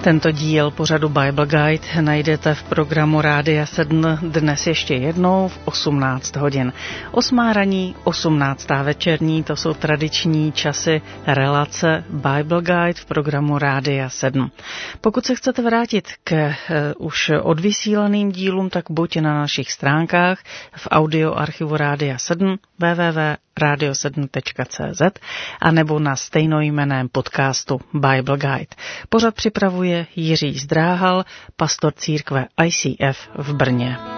Tento díl pořadu Bible Guide najdete v programu Rádia 7 dnes ještě jednou v 18 hodin. 8 ranní, 18 večerní, to jsou tradiční časy relace Bible Guide v programu Rádia 7. Pokud se chcete vrátit k už odvysílaným dílům, tak buď na našich stránkách v audioarchivu Rádia 7 www.radio7.cz a nebo na stejnojmenném podcastu Bible Guide. Pořad připravuje Jiří Zdráhal, pastor církve ICF v Brně.